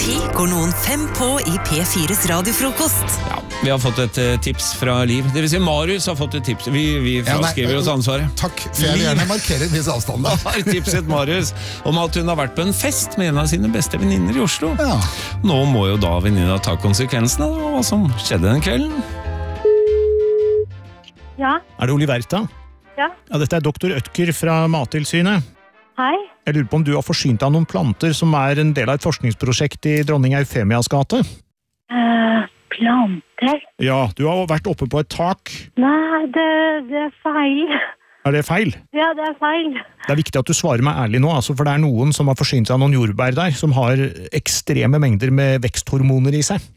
10 går noen 5 på i P4s radiofrokost. Ja, vi har fått et tips fra Liv. Det vil si Marius har fått et tips. Vi fraskriver oss ansvaret. Takk, for jeg vil gjerne markere en viss avstand da. Har tipset Marius om at hun har vært på en fest med en av sine beste venninner i Oslo. Ja. Nå må jo da venninna ta konsekvensene av hva som skjedde den kvelden. Ja, Er det Oliverta? ja. Ja, dette er doktor Ødker fra Mattilsynet. Hei. Jeg lurer på om du har forsynt av noen planter som er en del av et forskningsprosjekt i dronning Eufemias gate? Planter? Ja, du har vært oppe på et tak. Nei, det er feil. Er det feil? Ja, det er feil. Det er viktig at du svarer meg ærlig nå, altså, for det er noen som har forsynt seg av noen jordbær der, som har ekstreme mengder med veksthormoner i seg.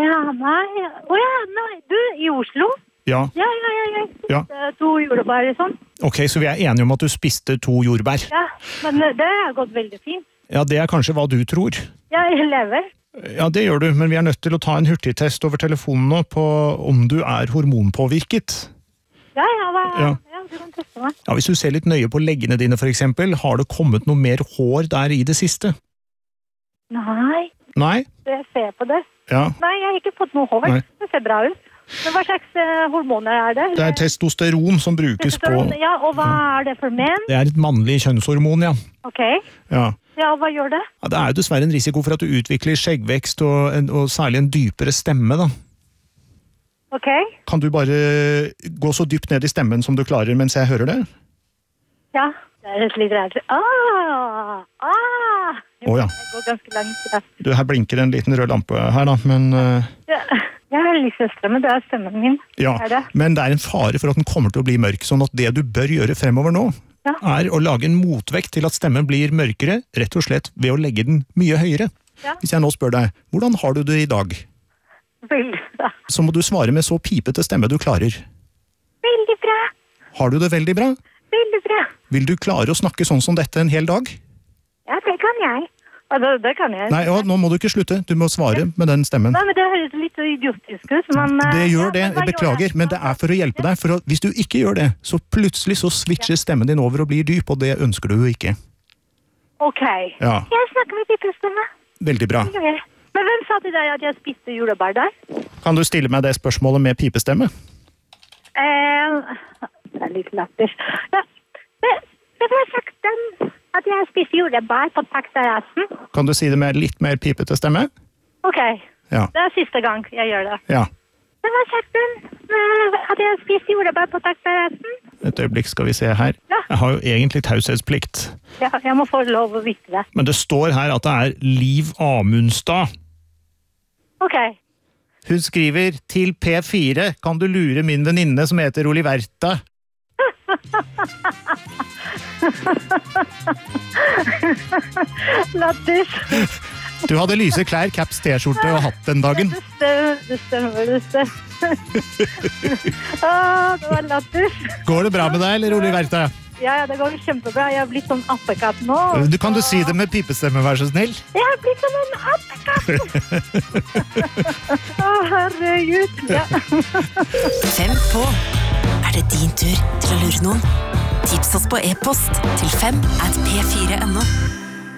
Nei. Du, i Oslo? Ja, Ja. Ja. 2 jordbær og sånn. ok, så vi er enige om at du spiste 2 jordbær. Ja, men det har gått veldig fint. Ja, det er kanskje hva du tror. Ja, jeg lever. Ja, det gjør du, men vi er nødt til å ta en hurtigtest over telefonen nå på om du er hormonpåvirket. Ja, Ja. du kan teste meg. Ja, hvis du ser litt nøye på leggene dine for eksempel, har det kommet noe mer hår der i det siste? Nei, Nei? jeg ser på det. Ja. Nei, jeg har ikke fått noe hår. Nei. Det ser bra ut. Men hva slags hormoner er det? Det er testosteron som brukes på... Ja, og hva er det for menn? Det er et mannlig kjønnshormon, ja. Ok. Ja. Ja, hva gjør det? Ja, det er jo dessverre en risiko for at du utvikler skjeggvekst og særlig en dypere stemme, da. Ok. Kan du bare gå så dypt ned i stemmen som du klarer mens jeg hører det? Ja, det er litt rart. Å ja. Det går ganske langt. Ja. Du, her blinker en liten rød lampe her da, men... Ja, jeg har litt søstre, men det er stemmen min. Ja, Er det? men det er en fare for at den kommer til å bli mørk, sånn at det du bør gjøre fremover nå, Ja. er å lage en motvekt til at stemmen blir mørkere, rett og slett ved å legge den mye høyere. Ja. Hvis jeg nå spør deg, hvordan har du det i dag? Veldig bra. Så må du svare med så pipete stemme du klarer. Veldig bra. Har du det veldig bra? Veldig bra. Vil du klare å snakke sånn som dette en hel dag? Ja, det kan jeg. Ja, det kan jeg. Nei, nå må du ikke slutte, du må svare med den stemmen. Nei, men det høres litt idiotisk ut, men... Det gjør det, men hva jeg beklager, gjør det? men det er for å hjelpe deg, for hvis du ikke gjør det, så plutselig så switcher stemmen din over og blir dyp, og det ønsker du jo ikke. Ok. Ja. Jeg snakker med pipestemme. Veldig bra. Men hvem sa til deg at jeg spiste jordbær der? Kan du stille meg det spørsmålet med pipestemme? Det er litt latter. Ja, det var sagt at jeg spiste jordbær på takterrassen. Kan du si det med litt mer pipete stemme? Ok, Ja. det er siste gang jeg gjør det. Ja. Det var sagt at jeg spiste jordbær på takterrassen. Et øyeblikk skal vi se her. Ja. Jeg har jo egentlig taushetsplikt, Ja, jeg må få lov å vite det. men det står her at det er Liv Amundstad. Ok. Hun skriver til P4, kan du lure min venninne som heter Oliverta? Latter. Du hadde lyse klær, caps, t-skjorte og hatt den dagen. Det stemmer. Det var latter. Går det bra med deg, eller Oliverta? Ja, det går kjempebra. Jeg har blitt sånn appekatt nå. Kan du si det med pipestemme, vær så snill? Jeg har blitt som en appekatt. Herregud. Ja. 5 på. Er det din tur til å lure noen? Tips oss på e-post til 5@p4.no.